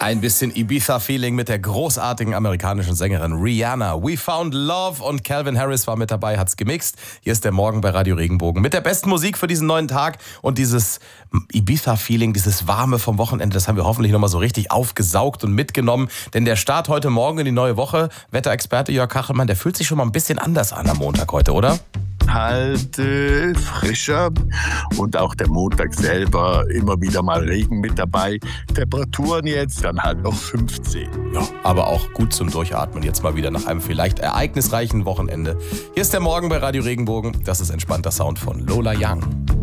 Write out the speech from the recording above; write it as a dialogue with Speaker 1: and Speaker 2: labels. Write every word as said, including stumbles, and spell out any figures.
Speaker 1: Ein bisschen Ibiza-Feeling mit der großartigen amerikanischen Sängerin Rihanna. We Found Love und Calvin Harris war mit dabei, hat's gemixt. Hier ist der Morgen bei Radio Regenbogen mit der besten Musik für diesen neuen Tag. Und dieses Ibiza-Feeling, dieses Warme vom Wochenende, das haben wir hoffentlich nochmal so richtig aufgesaugt und mitgenommen. Denn der Start heute Morgen in die neue Woche, Wetterexperte Jörg Kachelmann, der fühlt sich schon mal ein bisschen anders an am Montag heute, oder?
Speaker 2: Halt äh, frischer und auch der Montag selber immer wieder mal Regen mit dabei. Temperaturen jetzt dann halt noch fünfzehn.
Speaker 1: Ja, aber auch gut zum Durchatmen jetzt mal wieder nach einem vielleicht ereignisreichen Wochenende. Hier ist der Morgen bei Radio Regenbogen. Das ist entspannter Sound von Lola Young.